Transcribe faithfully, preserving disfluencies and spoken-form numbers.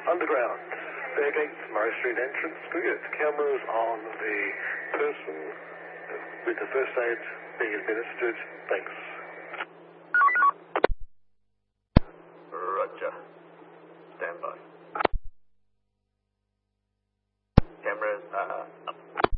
underground. Fair gates, Murray Street entrance. Can we get cameras on the person with the first aid being administered? Thanks. Roger. Stand by.